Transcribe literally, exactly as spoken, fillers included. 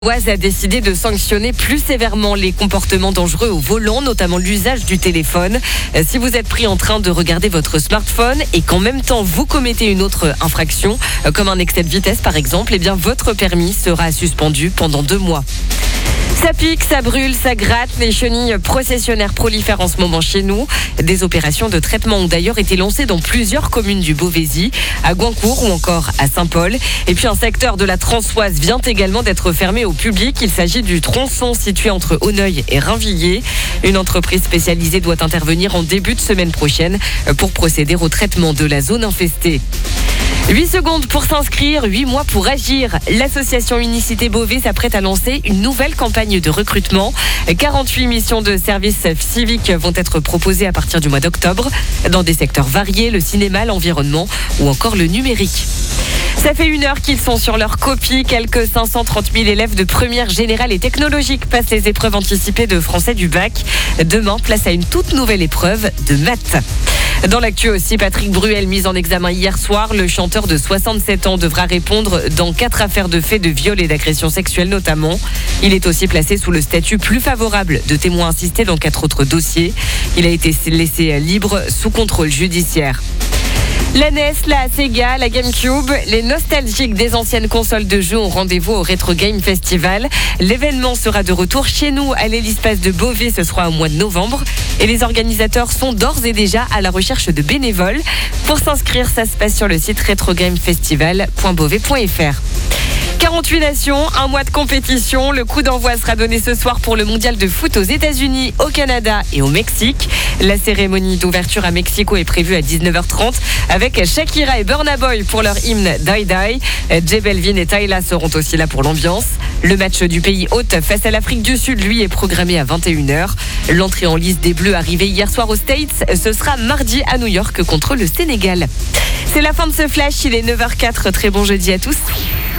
Oise a décidé de sanctionner plus sévèrement les comportements dangereux au volant, notamment l'usage du téléphone. Si vous êtes pris en train de regarder votre smartphone et qu'en même temps vous commettez une autre infraction, comme un excès de vitesse par exemple, eh bien votre permis sera suspendu pendant deux mois. Ça pique, ça brûle, ça gratte. Les chenilles processionnaires prolifèrent en ce moment chez nous. Des opérations de traitement ont d'ailleurs été lancées dans plusieurs communes du Beauvaisis, à Goincourt ou encore à Saint-Paul. Et puis un secteur de la Transoise vient également d'être fermé au public. Il s'agit du tronçon situé entre Auneuil et Rainvilliers. Une entreprise spécialisée doit intervenir en début de semaine prochaine pour procéder au traitement de la zone infestée. huit secondes pour s'inscrire, huit mois pour agir. L'association Unicité Beauvais s'apprête à lancer une nouvelle campagne de recrutement. quarante-huit missions de service civique vont être proposées à partir du mois d'octobre dans des secteurs variés, le cinéma, l'environnement ou encore le numérique. Ça fait une heure qu'ils sont sur leur copie. Quelques cinq cent trente mille élèves de première générale et technologique passent les épreuves anticipées de français du bac. Demain, place à une toute nouvelle épreuve de maths. Dans l'actu aussi, Patrick Bruel, mis en examen hier soir, le chanteur de soixante-sept ans devra répondre dans quatre affaires de faits de viol et d'agression sexuelle notamment. Il est aussi placé sous le statut plus favorable de témoin assisté dans quatre autres dossiers. Il a été laissé libre sous contrôle judiciaire. La N E S, la Sega, la GameCube, les nostalgiques des anciennes consoles de jeux ont rendez-vous au Retro Game Festival. L'événement sera de retour chez nous à l'Hélispace de Beauvais, ce sera au mois de novembre. Et les organisateurs sont d'ores et déjà à la recherche de bénévoles. Pour s'inscrire, ça se passe sur le site retrogamefestival point beauvais point f r. quarante-huit nations, un mois de compétition. Le coup d'envoi sera donné ce soir pour le mondial de foot aux États-Unis, au Canada et au Mexique. La cérémonie d'ouverture à Mexico est prévue à dix-neuf heures trente avec Shakira et Burna Boy pour leur hymne Die Die. J Balvin et Tyla seront aussi là pour l'ambiance. Le match du pays hôte face à l'Afrique du Sud, lui, est programmé à vingt et une heures. L'entrée en lice des Bleus arrivée hier soir aux States, ce sera mardi à New York contre le Sénégal. C'est la fin de ce flash, il est neuf heures zéro quatre. Très bon jeudi à tous.